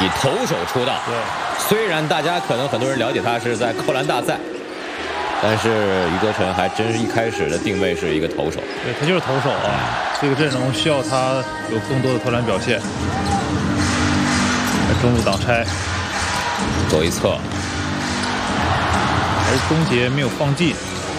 以投手出道。 对， 虽然大家可能很多人了解他是在扣篮大赛，但是余则成还真是一开始的定位是一个投手。 对，他就是投手啊。这个阵容需要他有更多的投篮表现。中路挡拆， 左一侧， 还是终结没有放进。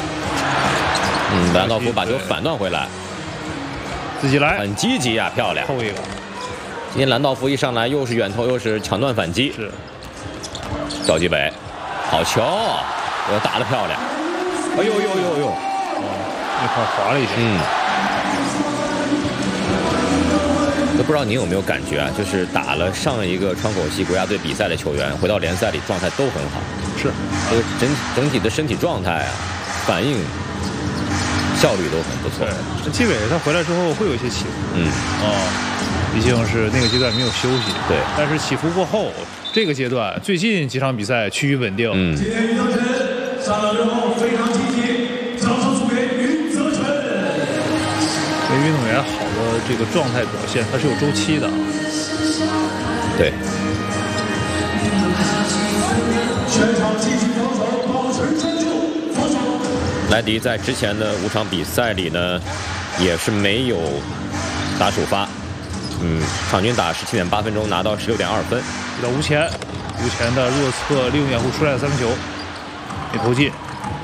兰道夫把球反断回来， 自己来， 很积极啊，漂亮。 后一个。 今天兰道夫一上来又是远投又是抢断反击， 是。 赵继伟，好球，又打得漂亮。哎呦呦呦呦， 那块滑了一下。 都不知道您有没有感觉啊？就是打了上一个窗口期国家队比赛的球员，回到联赛里状态都很好。 是， 这个整体的身体状态啊，反应效率都很不错。 对，季伟他回来之后会有一些起伏。毕竟是那个阶段没有休息。 对， 但是起伏过后，这个阶段最近几场比赛趋于稳定。 今天余则成上场之后非常积极，掌声送给余则成。 因为运动员好的这个状态表现，它是有周期的。 对。 全场积极防守，保持专注，防守。 莱迪在之前的5场比赛里呢，也是没有打首发。场均打17.8分钟，拿到16.2分。 到吴前的弱侧利用掩护出来的3分球，没投进。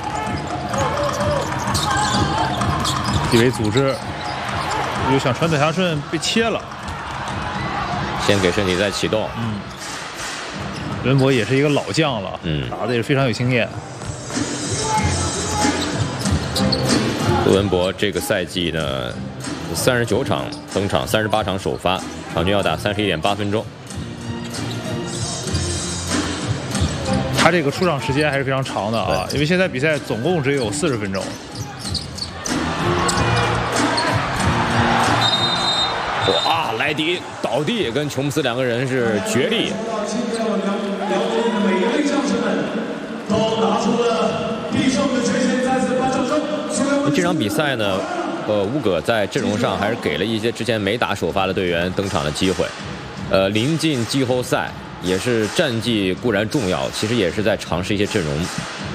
季伟组织，又想传短下顺，被切了。 先给身体再启动。 伦博也是一个老将了，打的也是非常有经验。 杜文博这个赛季呢，39场登场，38场首发，场均要打31.8分钟。 他这个出场时间还是非常长的啊，因为现在比赛总共只有40分钟。 哇，莱迪倒地跟琼斯2个人是绝力。 每一位将士们都拿出了必胜的决心，再次颁掌声。 这场比赛呢，乌葛在阵容上还是给了一些之前没打首发的队员登场的机会。临近季后赛，也是战绩固然重要，其实也是在尝试一些阵容